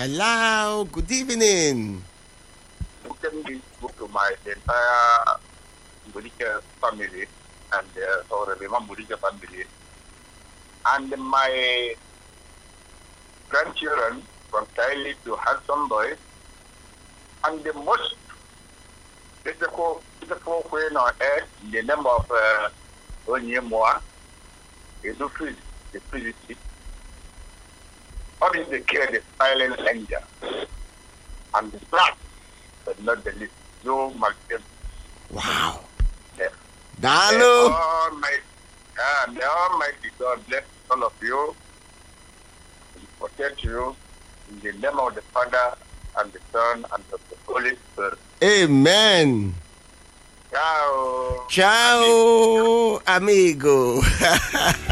Hello, good evening. To my entire Mudika family and Mudika family and my grandchildren from Kylie to handsome boy and the most beautiful queen on earth in the name of Onyemoa is the physicist. What is the care, the silent anger and the black, but not the least. No, Wow. Yes. Dalo. The Almighty God bless all of you, protect you in the name of the Father and the Son and of the Holy Spirit. Amen. Ciao. Ciao, amigo.